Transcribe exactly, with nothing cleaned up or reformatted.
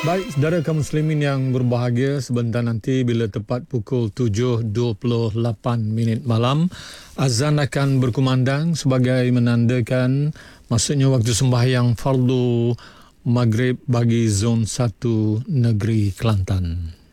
Baik, saudara kaum muslimin yang berbahagia, sebentar nanti bila tepat pukul tujuh dua puluh lapan minit malam, azan akan berkumandang sebagai menandakan maksudnya waktu sembahyang fardu maghrib bagi zon satu negeri Kelantan.